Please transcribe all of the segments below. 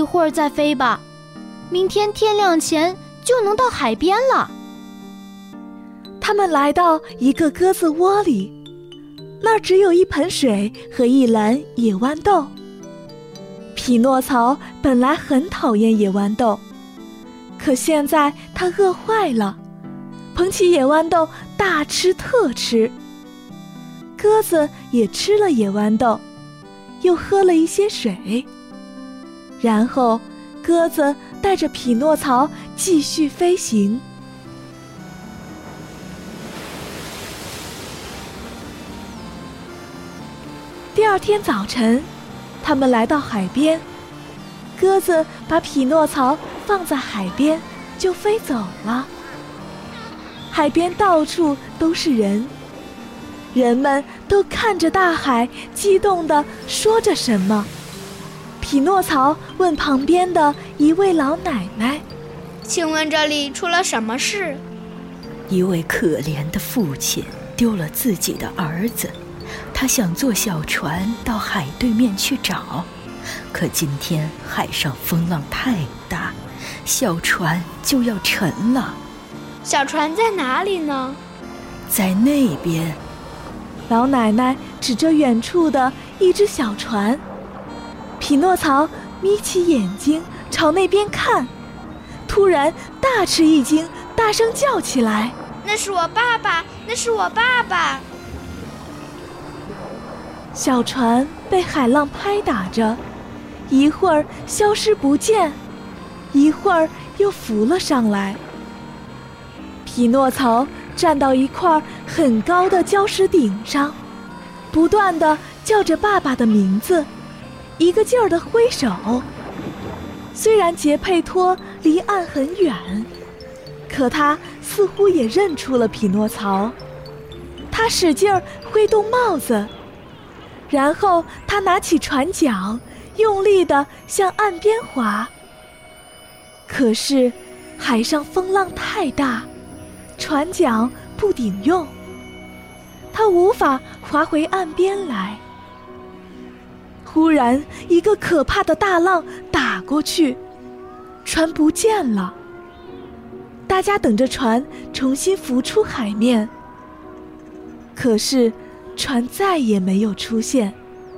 会儿再飞吧，明天天亮前就能到海边了。 他们来到一个鸽子窝里，那儿只有一盆水和一篮野豌豆。匹诺曹本来很讨厌野豌豆，可现在他饿坏了，捧起野豌豆大吃特吃。鸽子也吃了野豌豆，又喝了一些水，然后鸽子带着匹诺曹继续飞行。第二天早晨，他们来到海边，鸽子把匹诺曹放在海边，就飞走了。海边到处都是人，人们都看着大海，激动地说着什么。匹诺曹问旁边的一位老奶奶：“ 请问这里出了什么事？” 一位可怜的父亲丢了自己的儿子，他想坐小船到海对面去找，可今天海上风浪太大，小船就要沉了。 小船在哪里呢？ 在那边。 老奶奶指着远处的一只小船。匹诺曹眯起眼睛朝那边看，突然大吃一惊，大声叫起来：“ 那是我爸爸，那是我爸爸！” 小船被海浪拍打着，一会儿消失不见，一会儿又浮了上来。匹诺曹站到一块很高的礁石顶上，不断地叫着爸爸的名字，一个劲儿地挥手。虽然杰佩托离岸很远，可他似乎也认出了匹诺曹。他使劲儿挥动帽子，然后他拿起船桨，用力地向岸边划。可是海上风浪太大，船桨不顶用，他无法划回岸边来。忽然一个可怕的大浪打过去，船不见了。大家等着船重新浮出海面，可是船再也没有出现。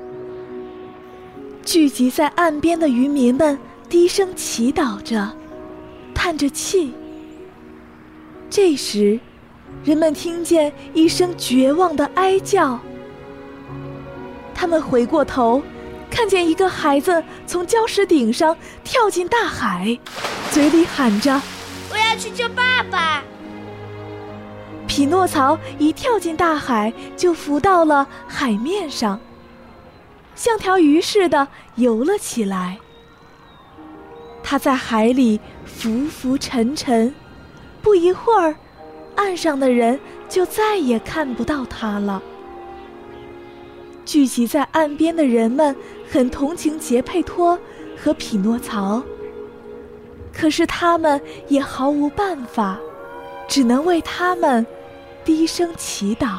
聚集在岸边的渔民们低声祈祷着，叹着气。这时，人们听见一声绝望的哀叫。他们回过头，看见一个孩子从礁石顶上跳进大海，嘴里喊着：“ 我要去救爸爸！” 匹诺曹一跳进大海，就浮到了海面上，像条鱼似的游了起来。他在海里浮浮沉沉，不一会儿，岸上的人就再也看不到他了。聚集在岸边的人们很同情杰佩托和匹诺曹，可是他们也毫无办法，只能为他们低声祈祷。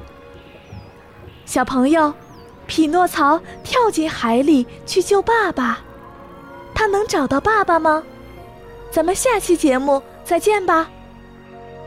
小朋友，匹诺曹跳进海里去救爸爸，他能找到爸爸吗？咱们下期节目再见吧。